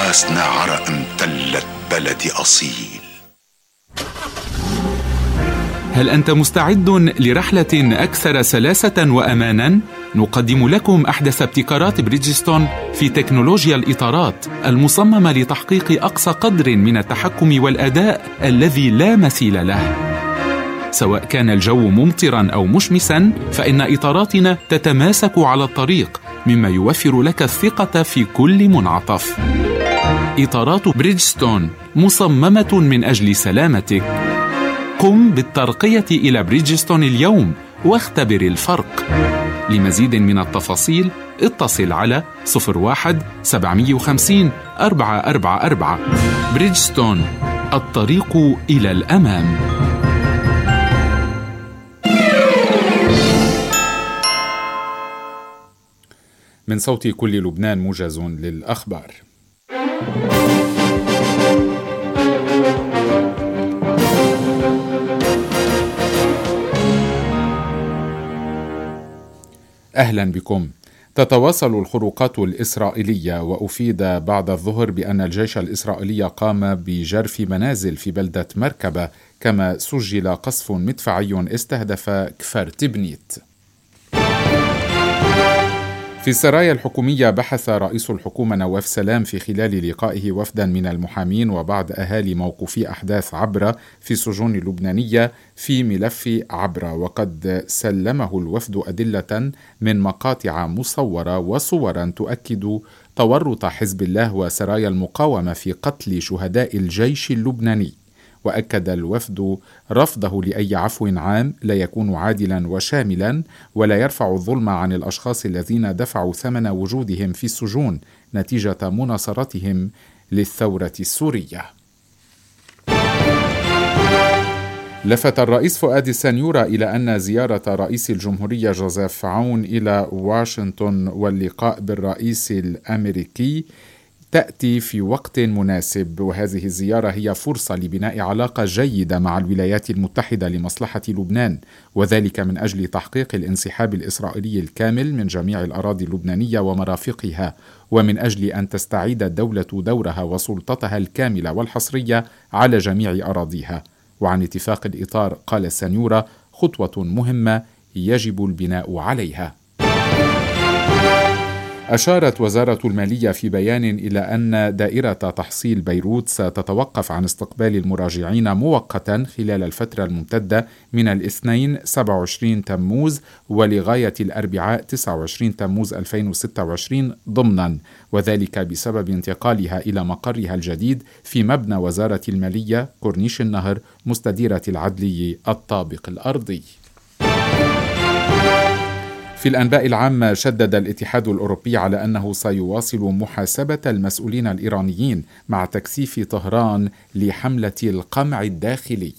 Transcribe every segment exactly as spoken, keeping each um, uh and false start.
حاسنا عرق امتلت بلدي أصيل. هل أنت مستعد لرحلة أكثر سلاسة وأمانا؟ نقدم لكم أحدث ابتكارات بريدجستون في تكنولوجيا الإطارات المصممة لتحقيق أقصى قدر من التحكم والأداء الذي لا مثيل له. سواء كان الجو ممطرا أو مشمسا، فإن إطاراتنا تتماسك على الطريق، مما يوفر لك الثقة في كل منعطف. إطارات بريدجستون مصممة من أجل سلامتك. قم بالترقية إلى بريدجستون اليوم واختبر الفرق. لمزيد من التفاصيل اتصل على صفر واحد سبعمائة وخمسين أربعة أربعة أربعة. بريدجستون، الطريق إلى الأمام. من صوت كل لبنان موجز للأخبار. أهلا بكم. تتواصل الخروقات الإسرائيلية، وأفيد بعد الظهر بأن الجيش الإسرائيلي قام بجرف منازل في بلدة مركبة، كما سجل قصف مدفعي استهدف كفر تبنيت. في السرايا الحكومية، بحث رئيس الحكومة نواف سلام في خلال لقائه وفدا من المحامين وبعض أهالي موقوفي أحداث عبرة في السجون اللبنانية في ملف عبرة، وقد سلمه الوفد أدلة من مقاطع مصورة وصورا تؤكد تورط حزب الله وسرايا المقاومة في قتل شهداء الجيش اللبناني. وأكد الوفد رفضه لأي عفو عام لا يكون عادلا وشاملا، ولا يرفع الظلم عن الأشخاص الذين دفعوا ثمن وجودهم في السجون نتيجة مناصرتهم للثورة السورية. لفت الرئيس فؤاد السنيورة إلى أن زيارة رئيس الجمهورية جوزيف عون إلى واشنطن واللقاء بالرئيس الأمريكي تأتي في وقت مناسب، وهذه الزيارة هي فرصة لبناء علاقة جيدة مع الولايات المتحدة لمصلحة لبنان، وذلك من أجل تحقيق الانسحاب الإسرائيلي الكامل من جميع الأراضي اللبنانية ومرافقها، ومن أجل أن تستعيد الدولة دورها وسلطتها الكاملة والحصرية على جميع أراضيها. وعن اتفاق الإطار قال السنيورة: خطوة مهمة يجب البناء عليها. أشارت وزارة المالية في بيان إلى أن دائرة تحصيل بيروت ستتوقف عن استقبال المراجعين مؤقتا خلال الفترة الممتدة من الاثنين سبعة وعشرين تموز ولغاية الأربعاء تسعة وعشرين تموز ألفين وستة وعشرين ضمنا، وذلك بسبب انتقالها إلى مقرها الجديد في مبنى وزارة المالية كورنيش النهر مستديرة العدلي الطابق الأرضي. في الأنباء العامة، شدد الاتحاد الأوروبي على أنه سيواصل محاسبة المسؤولين الإيرانيين مع تكثيف طهران لحملة القمع الداخلي.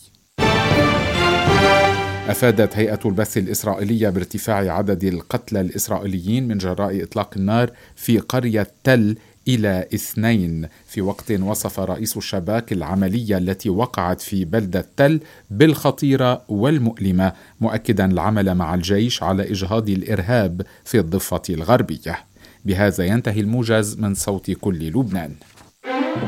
أفادت هيئة البث الإسرائيلية بارتفاع عدد القتلى الإسرائيليين من جراء إطلاق النار في قرية تل إلى اثنين، في وقت وصف رئيس الشباك العملية التي وقعت في بلدة تل بالخطيرة والمؤلمة، مؤكدا العمل مع الجيش على إجهاض الإرهاب في الضفة الغربية. بهذا ينتهي الموجز من صوت كل لبنان.